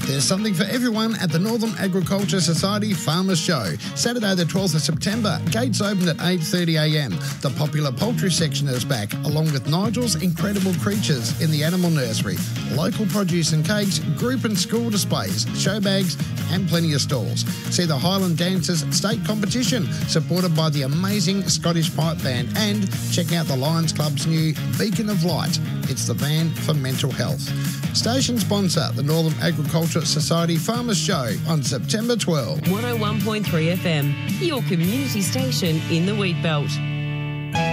There's something for everyone at the Northern Agriculture Society Farmers Show. Saturday the 12th of September, gates open at 8:30am. The popular poultry section is back, along with Nigel's Incredible Creatures in the Animal Nursery. Local produce and cakes, group and school displays, show bags and plenty of stalls. See the Highland Dancers State Competition, supported by the amazing Scottish Pipe Band, and check out the Lions Club's new Beacon of Light. It's the band for mental health. Station sponsor, the Northern Agriculture Society Farmers Show on September 12. 101.3 FM, your community station in the Wheat Belt.